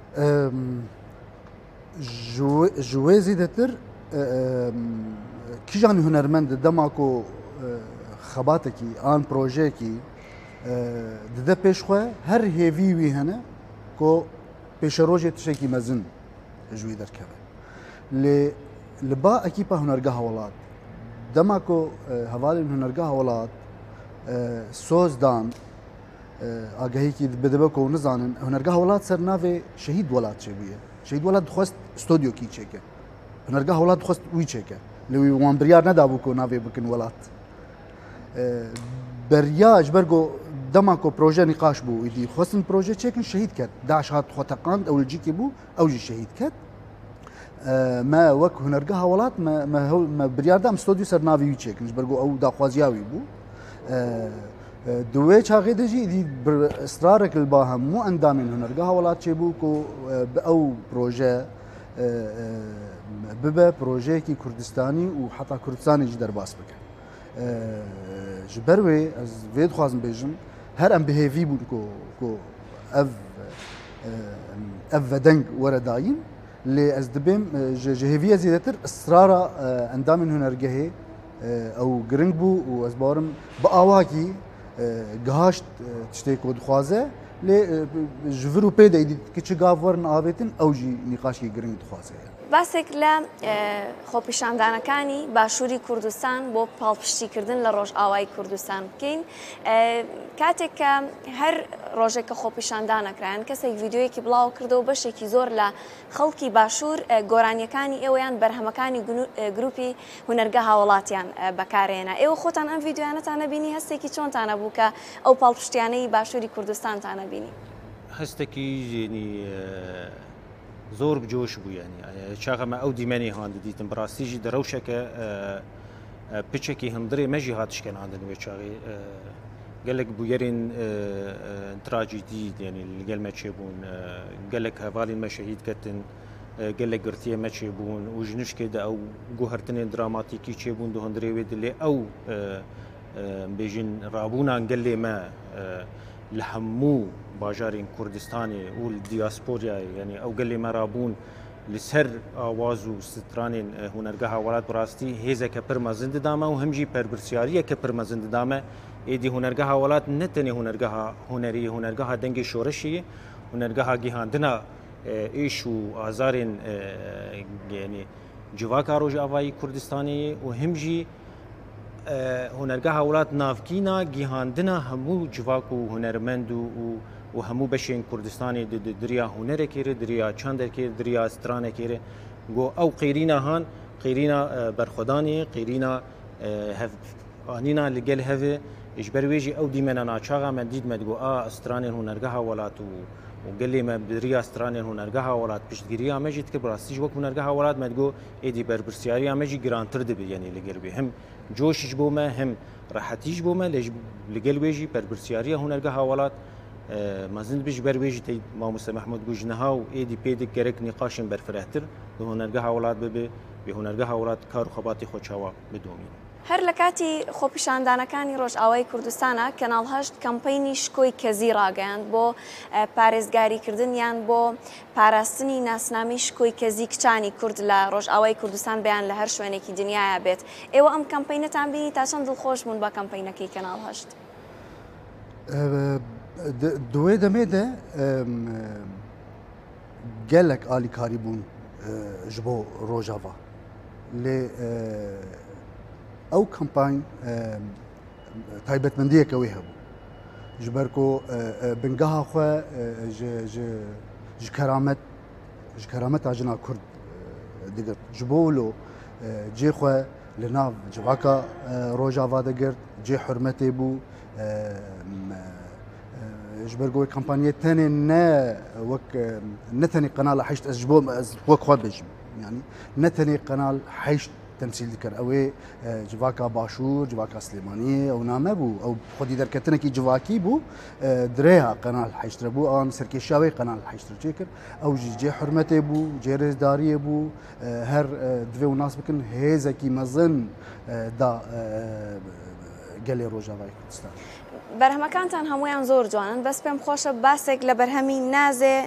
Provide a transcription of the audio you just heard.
جوێ زیدەتر کیژانی هونەرمەند دەماکۆ خەباتێکی ئان پرۆژەیەکی ددە پێشخوا هەر هێوی وی هەنە کۆ پێشە ڕۆژێ تشتێکی مەزن ژووی دەرکەوە لێ با ئەکیپە هونەرگەها وڵات دەماکۆ هەواڵین هونەرگەها وڵات سۆزدان ئاگەهەیەکی بدەبە کۆ نزانن هونەرگەها وڵات سەر ناوێ شەهید وڵات چێ بووە شەهید وڵات دخواست ستۆدیۆکی چێکە هونەرگەها وڵات دخواست وی چێکە لەوی وان بریار نەدابوو کۆ ناوێ بکن وڵات بەریاش بەرگۆ دەماکۆ پرۆژە نیقاش بوو ئیدی خواستن پرۆژە چێکن شەهید کرد داعش هات خۆتەقاند ئەولجیکی بوو ئەوژی شەهید کرد ما وەک هونەرگەها وڵات بریاردە ئەم ستۆدیۆ سەر ناوی وی چێکنش بەرگۆ ئەو داخوازیاوی بوو دوێ چاغێ دەژی ئیدی ئیسرارێک با هەموو ئەندامین هونەرگەها وڵات چێ بوو کۆ ئەو پرۆژە ببە پرۆژەیەکی کوردستانی و حتا کوردستانیش دەرباس بکە ji ber wê ez vê dixwazim bêjim her em bihêvî bûn ku ev vedeng were dayîn lê ez dibêm ji hêviya zêdetir israra endamên hunergehê ew giring bû û ez barim bi awakî gihaşt tiştê ku dixwaze lê ji vir û pê de êdî kiçik gav werin avêtin ew jî nîqaşekî giring dixwaze باسێک لە خۆپیشاندانەکانی باشووری کوردستان بۆ پاڵپشتیکردن لە ڕۆژئاوای کوردستان بکەین کاتێک کە هەر ڕۆژێک کە خۆپیشاندانەکرایان کەسێک ڤیددیۆیەکی بڵاو کردەوە بەشێکی زۆر لە خەڵکی باشوور گۆرانیەکانی ئێوەیان بەرهەمەکانی گروپی هونەرگە هاوڵاتیان بەکارێنە ئێوە خۆتان ئەم ڤیددیوانەتانە بینی هەستێکی چۆنتانە بوو کە ئەو پاڵپشتیانەی باشووری کوردستانتانە بینی هەستێکی زۆر بجۆش بوو ینی چاغەمە ئەو دیمەنی هاند دیتم بڕاستیژی دەرەوشەکە پچێکی هەمدرێ مەژی هاتشکەناندن وێ چاغی gelek bûyerên trajîdî yanî li gel me çêbûn gelek hevalên me şehîd ketin gelek girtiye me çêbûn û ji nûşkê de ew guhertinên dramatîkî çêbûn di hundirê wê dilê ew bêjin rabûnan gelê me li hemû bajarên Kurdistanê û li diasporayê yanî ew gelê me rabûn li ser awaz û stranên hunergeha welat bi rastî hêzeke pir mezin didame û him jî perbirsiyariyeke pir mezin didame êdî hunergeha welat ne tenê hunergeha hunerî hunergeha dengê şoreşiyê hunergeha gihandina êş û azarên yanî civaka Rojavayî Kurdistanê û him jî hunergeha welat navkîna gihandina hemû civak û hunermend û hemû beşên Kurdistanê di diriya hunerekê re diriya çandekê diriya stranekê re got ew qêrîna han qêrîna berxwedanê qêrîna anîna li gel hevê ji ber wê jî ew dîmena naçaxa me dît me got a stranên hunergeha welat û gelê me bi diriya stranên hunergeha welat piştgiriya me jî dikir bi rastî ji wek hunergeha welat me got êdî berbirsiyariya me jî girantir dibe yanî li gel wê him coş ji bo me him rehetî ji bo me lê li gel wê jî berbirsiyariya hunergeha welat mezin bi ji ber wê jî tey Mamoste Mehmûd got ji niha û êdî pê dik gerek nîqaşên berfirehtir bi hunergeha welat bibe bê hunergeha welat kar û xebatê xwe çawa bidomîne هەر لە کاتی خۆپیشاندانەکانی ڕۆژئاوای کوردستانە کەناڵ هەشت کەمپەینی شکۆی کەزی ڕاگەیاند بۆ پارێزگاریکردن یان بۆ پاراستنی ناسنامی شکۆی کەزی کچانی کورد لە ڕۆژئاوای کوردستان بەیان لە هەر شوێنێکی دنیاە بێت ئێوە ئەم کەمپەینەتان بینی تا چەند دڵخۆش بوون بە کەمپەینەکەی کەناڵ هەشت دوێ دەمێدە gelek alîkarî bûn ji bo Rojava lê ew kampany taybetmendiyeke wê hebû ji ber ku bingeha xwe ji kerameta jina Kurd digirt ji bo wilo cê xwe li nav civaka Rojava digirt cê hurmetê bû ji ber ku kampanyê tenê ne wek ne tenê qenala heşt ez ji bo ez wek xwe bêjim yanî ne tenê qenal heşt تمثيل ذكر اوي جواكا باشور جواكا سليمانيه او نامبو او خدي دركتنكي جواكي بو دريها قناه الحشتر بو ان سركيشاوي قناه الحشتر تشكر او جي حرمتي بو جيرز داريه بو هر دوي وناس بكن هيزكي مزن دا قالي روجاواي كردستان بەرهەمەکانتان هەمویان زۆر جوانن بەس پێم خۆشە باسێک لە بەرهەمی نازێ